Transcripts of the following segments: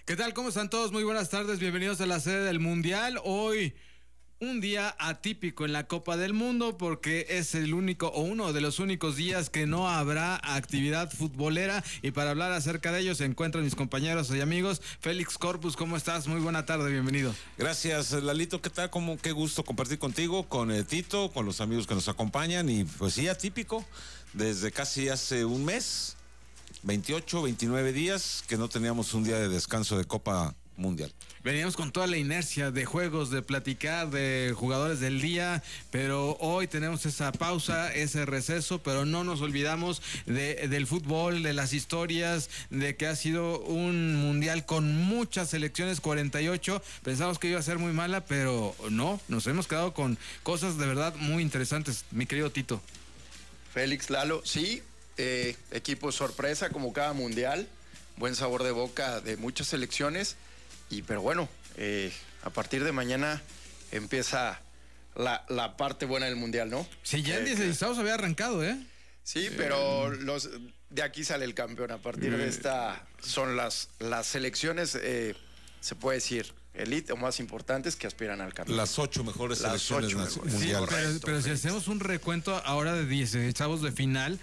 ¿Qué tal? ¿Cómo están todos? Muy buenas tardes, bienvenidos a la sede del Mundial. Hoy un día atípico en la Copa del Mundo porque es el único o uno de los únicos días que no habrá actividad futbolera, y para hablar acerca de ello se encuentran mis compañeros y amigos. Félix Corpus, ¿cómo estás? Muy buena tarde, bienvenido. Gracias, Lalito, ¿qué tal? Qué gusto compartir contigo, con Tito, con los amigos que nos acompañan, y pues sí, atípico, desde casi hace un mes, 28, 29 días que no teníamos un día de descanso de Copa Mundial. Veníamos con toda la inercia de juegos, de platicar, de jugadores del día, pero hoy tenemos esa pausa, ese receso, pero no nos olvidamos del fútbol, de las historias, de que ha sido un mundial con muchas selecciones, 48. Pensamos que iba a ser muy mala, pero no, nos hemos quedado con cosas de verdad muy interesantes, mi querido Tito. Félix, Lalo, sí, equipo sorpresa como cada mundial, buen sabor de boca de muchas selecciones. Pero bueno, a partir de mañana empieza la parte buena del mundial, ¿no? Sí, ya el 16 había arrancado, ¿eh? Sí, pero de aquí sale el campeón. A partir de esta son las selecciones, se puede decir, elite o más importantes que aspiran al campeón. Las 8 mejores selecciones mundiales. Sí, pero si hacemos un recuento ahora de 16avos de final,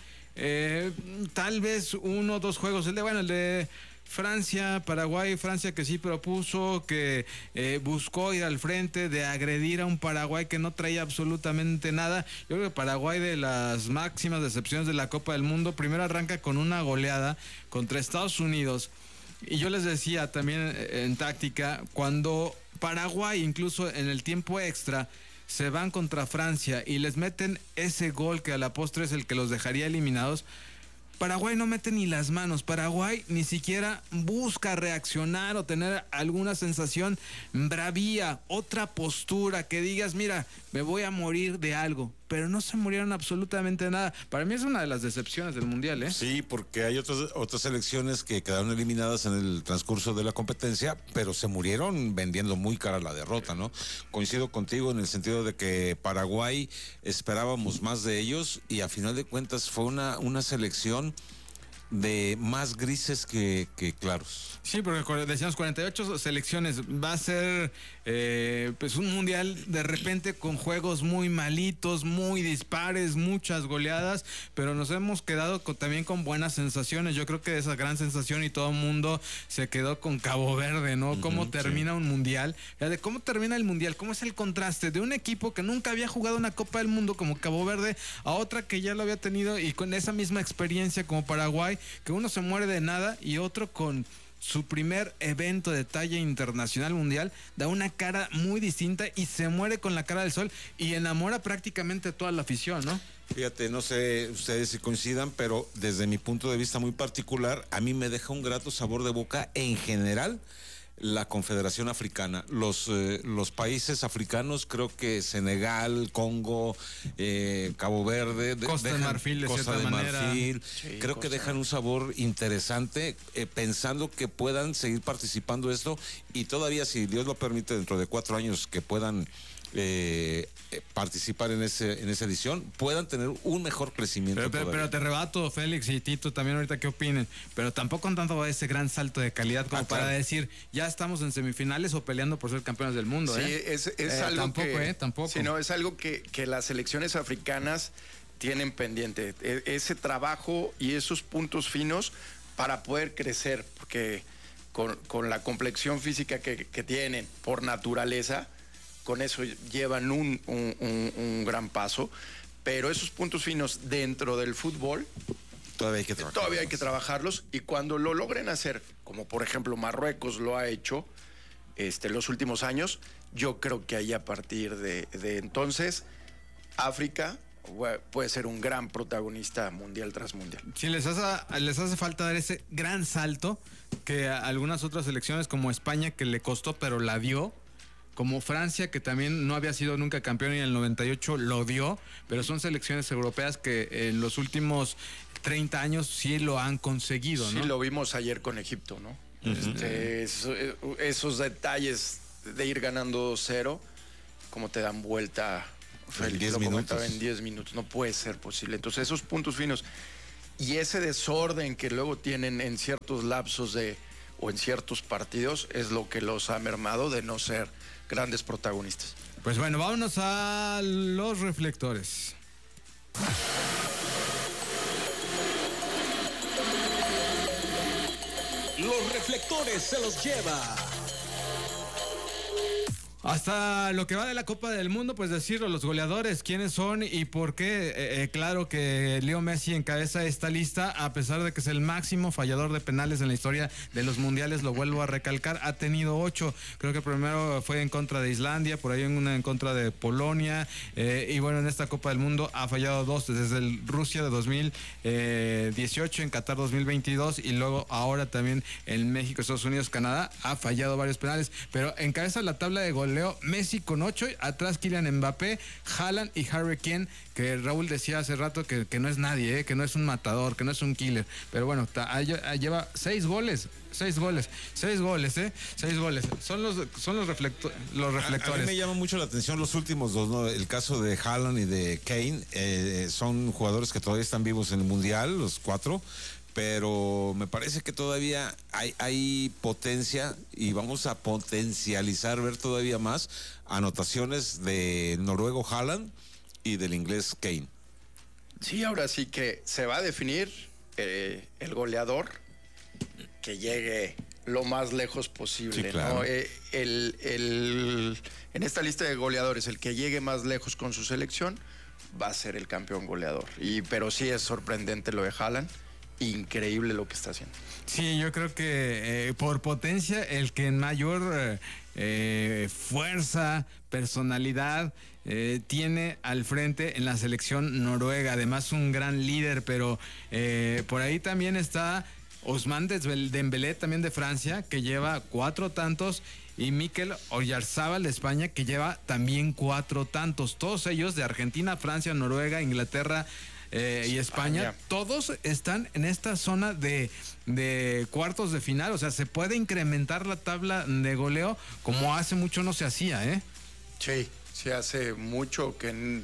tal vez 1 o 2 juegos, el de Francia, Paraguay, Francia que sí propuso, que buscó ir al frente, de agredir a un Paraguay que no traía absolutamente nada. Yo creo que Paraguay, de las máximas decepciones de la Copa del Mundo, primero arranca con una goleada contra Estados Unidos. Y yo les decía también en táctica, cuando Paraguay, incluso en el tiempo extra, se van contra Francia y les meten ese gol que a la postre es el que los dejaría eliminados, Paraguay no mete ni las manos. Paraguay ni siquiera busca reaccionar o tener alguna sensación bravía, otra postura, que digas, mira, me voy a morir de algo. Pero no se murieron absolutamente nada. Para mí es una de las decepciones del Mundial, ¿eh? Sí, porque hay otras selecciones que quedaron eliminadas en el transcurso de la competencia, pero se murieron vendiendo muy cara la derrota, ¿no? Coincido contigo en el sentido de que Paraguay esperábamos más de ellos, y a final de cuentas fue una selección de más grises que claros. Sí, porque decíamos 48 selecciones, va a ser pues un mundial de repente con juegos muy malitos, muy dispares, muchas goleadas, pero nos hemos quedado también con buenas sensaciones. Yo creo que esa gran sensación, y todo el mundo se quedó con Cabo Verde, ¿no? Cómo termina un mundial, de cómo termina el mundial, cómo es el contraste de un equipo que nunca había jugado una Copa del Mundo como Cabo Verde a otra que ya lo había tenido, y con esa misma experiencia como Paraguay, que uno se muere de nada y otro con su primer evento de talla internacional mundial da una cara muy distinta y se muere con la cara del sol y enamora prácticamente a toda la afición, ¿no? Fíjate, no sé ustedes si coincidan, pero desde mi punto de vista muy particular, a mí me deja un grato sabor de boca en general la Confederación Africana, los países africanos, creo que Senegal, Congo, Cabo Verde, Costa de Marfil, sí, creo que dejan un sabor interesante, pensando que puedan seguir participando esto, y todavía, si Dios lo permite, dentro de 4 años que puedan participar en esa edición, puedan tener un mejor crecimiento. Pero te rebato, Félix y Tito, también ahorita qué opinen, pero tampoco han dado ese gran salto de calidad como para decir, ya estamos en semifinales o peleando por ser campeones del mundo. Sí, es algo tampoco. Sí, no, es algo que las selecciones africanas tienen pendiente, ese trabajo y esos puntos finos para poder crecer, porque con la complexión física que tienen por naturaleza, con eso llevan un gran paso, pero esos puntos finos dentro del fútbol todavía hay que trabajarlos, y cuando lo logren hacer, como por ejemplo Marruecos lo ha hecho los últimos años, yo creo que ahí a partir de entonces África puede ser un gran protagonista mundial tras mundial. Sí, les hace falta dar ese gran salto que a algunas otras selecciones como España, que le costó pero la dio, como Francia, que también no había sido nunca campeón y en el 98 lo dio, pero son selecciones europeas que en los últimos 30 años sí lo han conseguido, ¿no? Sí, lo vimos ayer con Egipto, ¿no? Esos detalles de ir ganando 2-0, como te dan vuelta, Félix, lo comentaba, en 10 minutos, no puede ser posible. Entonces esos puntos finos y ese desorden que luego tienen en ciertos lapsos de o en ciertos partidos es lo que los ha mermado de no ser grandes protagonistas. Pues bueno, vámonos a los reflectores. Los reflectores se los lleva. Hasta lo que va de la Copa del Mundo, pues decirlo, los goleadores, quiénes son y por qué. Claro que Leo Messi encabeza esta lista, a pesar de que es el máximo fallador de penales en la historia de los mundiales, lo vuelvo a recalcar, ha tenido 8, creo que primero fue en contra de Islandia, por ahí una en contra de Polonia, y bueno, en esta Copa del Mundo ha fallado 2, desde el Rusia de 2018, en Qatar 2022, y luego ahora también en México, Estados Unidos, Canadá, ha fallado varios penales, pero encabeza la tabla de goleo Messi con 8, atrás Kylian Mbappé, Haaland y Harry Kane, que Raúl decía hace rato que no es nadie, que no es un matador, que no es un killer, pero bueno, lleva 6 goles. 6 goles. Son los reflectores. A mí me llama mucho la atención los últimos 2, ¿no? El caso de Haaland y de Kane, son jugadores que todavía están vivos en el Mundial, los 4, pero me parece que todavía hay potencia y vamos a potencializar, ver todavía más anotaciones del noruego Haaland y del inglés Kane. Sí, ahora sí que se va a definir el goleador que llegue lo más lejos posible. Sí, claro. ¿No? En esta lista de goleadores, el que llegue más lejos con su selección va a ser el campeón goleador. Pero sí es sorprendente lo de Haaland. Increíble lo que está haciendo. Sí, yo creo que por potencia, el que en mayor fuerza, personalidad tiene al frente en la selección noruega. Además, un gran líder, pero por ahí también está Ousmane Dembélé, también de Francia, que lleva 4 tantos. Y Mikel Oyarzabal de España, que lleva también 4 tantos. Todos ellos de Argentina, Francia, Noruega, Inglaterra y España, todos están en esta zona de cuartos de final. O sea, se puede incrementar la tabla de goleo como hace mucho no se hacía, ¿eh? Sí, hace mucho que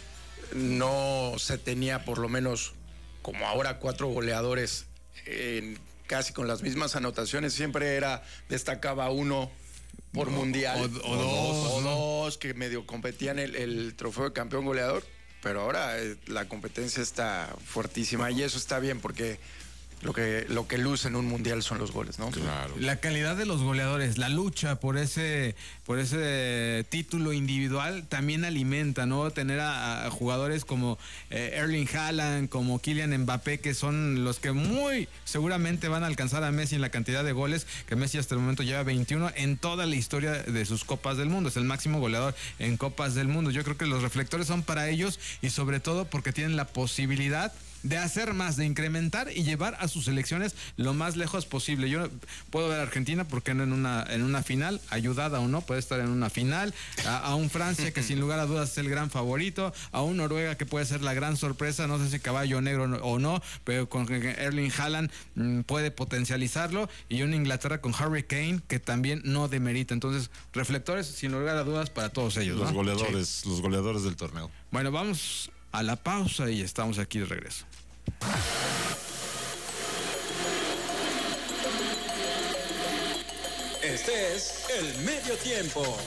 no se tenía, por lo menos como ahora, 4 goleadores casi con las mismas anotaciones. Siempre destacaba uno por mundial o dos que medio competían el trofeo de campeón goleador. Pero ahora la competencia está fuertísima y eso está bien porque lo que luce en un mundial son los goles, ¿no? Claro. La calidad de los goleadores, la lucha por ese título individual también alimenta, ¿no? Tener a jugadores como Erling Haaland, como Kylian Mbappé, que son los que muy seguramente van a alcanzar a Messi en la cantidad de goles, que Messi hasta el momento lleva 21 en toda la historia de sus Copas del Mundo. Es el máximo goleador en Copas del Mundo. Yo creo que los reflectores son para ellos y sobre todo porque tienen la posibilidad de hacer más, de incrementar y llevar a sus selecciones lo más lejos posible. Yo puedo ver a Argentina, porque no en una final, ayudada o no, puede estar en una final, a un Francia que sin lugar a dudas es el gran favorito, a un Noruega que puede ser la gran sorpresa, no sé si caballo negro o no, pero con Erling Haaland puede potencializarlo, y una Inglaterra con Harry Kane que también no demerita. Entonces, reflectores sin lugar a dudas para todos ellos, ¿no? Los goleadores del torneo. Bueno, vamos a la pausa y estamos aquí de regreso. Este es el medio tiempo.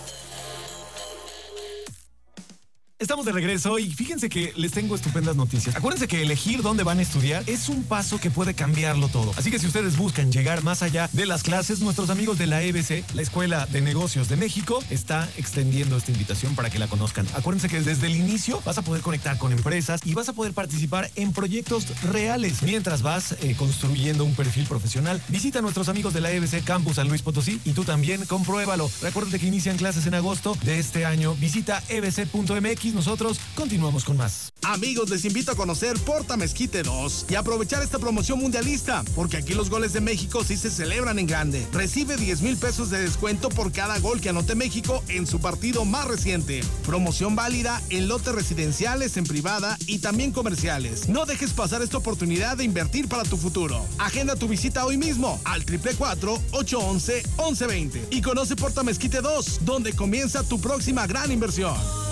Estamos de regreso y fíjense que les tengo estupendas noticias. Acuérdense que elegir dónde van a estudiar es un paso que puede cambiarlo todo. Así que si ustedes buscan llegar más allá de las clases, nuestros amigos de la EBC, la Escuela de Negocios de México, está extendiendo esta invitación para que la conozcan. Acuérdense que desde el inicio vas a poder conectar con empresas y vas a poder participar en proyectos reales. Mientras vas construyendo un perfil profesional, visita a nuestros amigos de la EBC Campus San Luis Potosí y tú también compruébalo. Recuerden que inician clases en agosto de este año. Visita ebc.mx. Nosotros continuamos con más. Amigos, les invito a conocer Porta Mezquite 2 y aprovechar esta promoción mundialista, porque aquí los goles de México sí se celebran en grande. Recibe 10,000 pesos de descuento por cada gol que anote México en su partido más reciente. Promoción válida en lotes residenciales, en privada y también comerciales. No dejes pasar esta oportunidad de invertir para tu futuro. Agenda tu visita hoy mismo al 444-811-1120 y conoce Porta Mezquite 2, donde comienza tu próxima gran inversión.